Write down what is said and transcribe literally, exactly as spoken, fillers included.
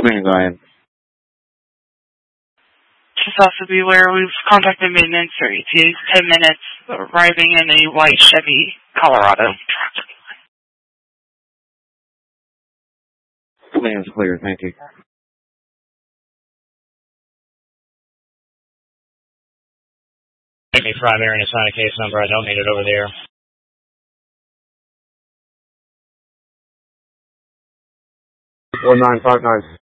Command, go ahead. Just also be aware we've contacted maintenance for E T As ten minutes, arriving in a white Chevy Colorado. Command's clear, thank you. Give me primary and assign a case number. I don't need it over there. One nine five nine.